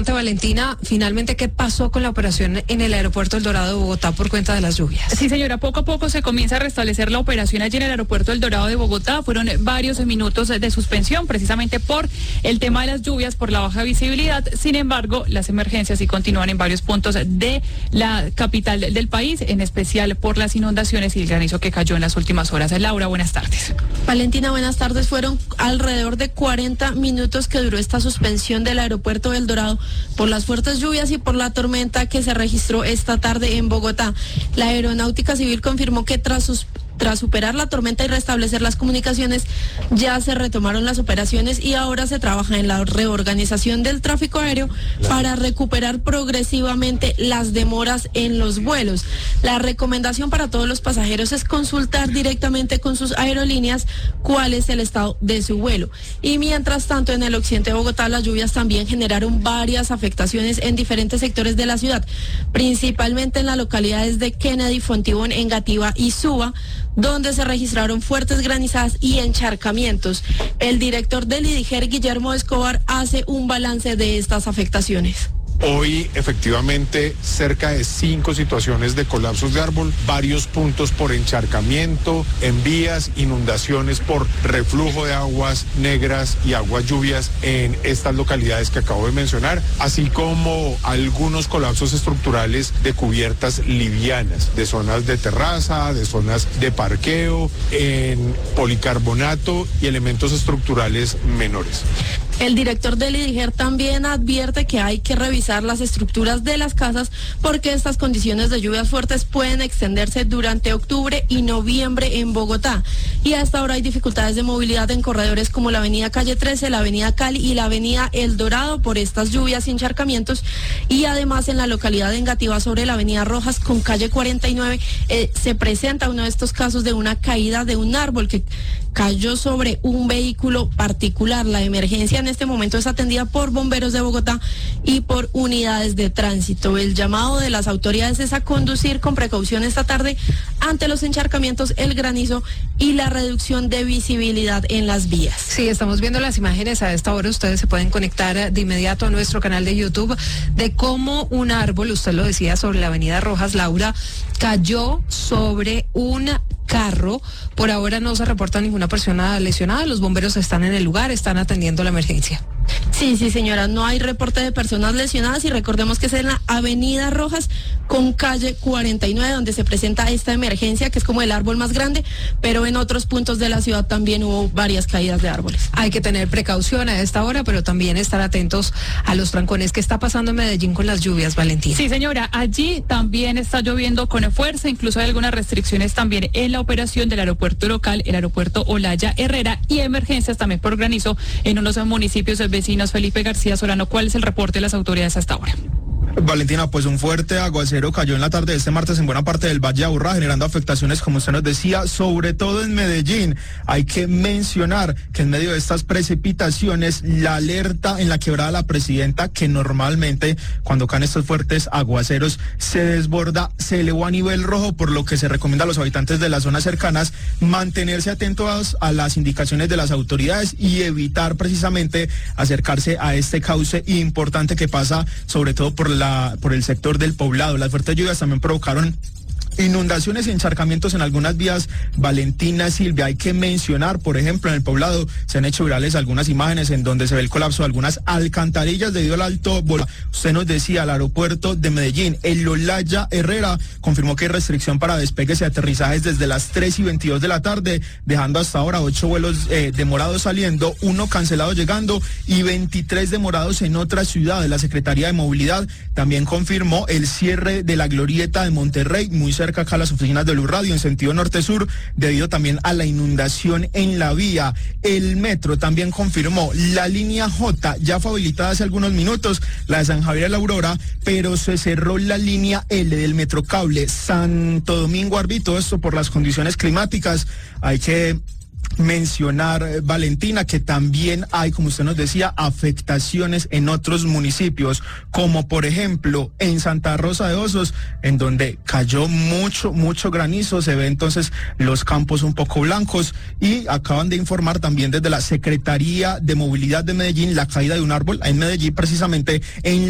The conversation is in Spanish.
importante, Valentina, finalmente, ¿qué pasó con la operación en el aeropuerto El Dorado de Bogotá por cuenta de las lluvias? Sí, señora, poco a poco se comienza a restablecer la operación allí en el aeropuerto El Dorado de Bogotá. Fueron varios minutos de suspensión precisamente por el tema de las lluvias, por la baja visibilidad. Sin embargo, las emergencias sí continúan en varios puntos de la capital del país, en especial por las inundaciones y el granizo que cayó en las últimas horas. Laura, buenas tardes. Valentina, buenas tardes. Fueron alrededor de 40 minutos que duró esta suspensión del aeropuerto El Dorado por las fuertes lluvias y por la tormenta que se registró esta tarde en Bogotá. La Aeronáutica Civil confirmó que tras superar la tormenta y restablecer las comunicaciones, ya se retomaron las operaciones y ahora se trabaja en la reorganización del tráfico aéreo para recuperar progresivamente las demoras en los vuelos. La recomendación para todos los pasajeros es consultar directamente con sus aerolíneas cuál es el estado de su vuelo. Y mientras tanto, en el occidente de Bogotá, las lluvias también generaron varias afectaciones en diferentes sectores de la ciudad, principalmente en las localidades de Kennedy, Fontibón, Engativá y Suba, donde se registraron fuertes granizadas y encharcamientos. El director del IDIGER, Guillermo Escobar, hace un balance de estas afectaciones. Hoy, efectivamente, cerca de 5 situaciones de colapsos de árbol, varios puntos por encharcamiento, en vías, inundaciones por reflujo de aguas negras y aguas lluvias en estas localidades que acabo de mencionar, así como algunos colapsos estructurales de cubiertas livianas, de zonas de terraza, de zonas de parqueo, en policarbonato y elementos estructurales menores. El director del IDIGER también advierte que hay que revisar las estructuras de las casas porque estas condiciones de lluvias fuertes pueden extenderse durante octubre y noviembre en Bogotá. Y hasta ahora hay dificultades de movilidad en corredores como la avenida Calle 13, la avenida Cali y la avenida El Dorado por estas lluvias y encharcamientos. Y además en la localidad de Engativá sobre la avenida Rojas con calle 49 se presenta uno de estos casos de una caída de un árbol que cayó sobre un vehículo particular. La emergencia en este momento es atendida por bomberos de Bogotá y por unidades de tránsito. El llamado de las autoridades es a conducir con precaución esta tarde ante los encharcamientos, el granizo y la reducción de visibilidad en las vías. Sí, estamos viendo las imágenes a esta hora. Ustedes se pueden conectar de inmediato a nuestro canal de YouTube de cómo un árbol, usted lo decía, sobre la avenida Rojas, Laura, cayó sobre un carro. Por ahora no se reporta ninguna persona lesionada. Los bomberos están en el lugar, están atendiendo la emergencia. Sí, señora, no hay reporte de personas lesionadas y recordemos que es en la avenida Rojas con calle 49 donde se presenta esta emergencia, que es como el árbol más grande, pero en otros puntos de la ciudad también hubo varias caídas de árboles. Hay que tener precaución a esta hora, pero también estar atentos a los trancones. ¿Qué está pasando en Medellín con las lluvias, Valentina? Sí, señora, allí también está lloviendo con fuerza, incluso hay algunas restricciones también en la operación del aeropuerto local, el aeropuerto Olaya Herrera, y emergencias también por granizo en unos municipios vecinos. Felipe García Solano, ¿cuál es el reporte de las autoridades hasta ahora? Valentina, pues un fuerte aguacero cayó en la tarde de este martes en buena parte del Valle de Aburrá, generando afectaciones, como usted nos decía, sobre todo en Medellín. Hay que mencionar que en medio de estas precipitaciones, la alerta en la quebrada La Presidenta, que normalmente cuando caen estos fuertes aguaceros se desborda, se elevó a nivel rojo, por lo que se recomienda a los habitantes de las zonas cercanas mantenerse atentos a las indicaciones de las autoridades y evitar precisamente acercarse a este cauce importante que pasa sobre todo por el sector del Poblado. Las fuertes lluvias también provocaron inundaciones y encharcamientos en algunas vías. Valentina, Silvia, hay que mencionar, por ejemplo, en el Poblado se han hecho virales algunas imágenes en donde se ve el colapso de algunas alcantarillas debido al alto volumen. Usted nos decía, el aeropuerto de Medellín, el Olaya Herrera, confirmó que hay restricción para despegues y aterrizajes desde las 3:22 de la tarde, dejando hasta ahora 8 vuelos demorados saliendo, 1 cancelado llegando y 23 demorados en otras ciudades. La Secretaría de Movilidad también confirmó el cierre de la glorieta de Monterrey, muy cerca acá a las oficinas de Blue Radio en sentido norte-sur, debido también a la inundación en la vía. El metro también confirmó la línea J, ya fue habilitada hace algunos minutos, la de San Javier a la Aurora, pero se cerró la línea L del Metrocable Santo Domingo Arví, todo esto por las condiciones climáticas. Hay que mencionar, Valentina, que también hay, como usted nos decía, afectaciones en otros municipios, como por ejemplo en Santa Rosa de Osos, en donde cayó mucho granizo, se ve entonces los campos un poco blancos, y acaban de informar también desde la Secretaría de Movilidad de Medellín la caída de un árbol en Medellín, precisamente en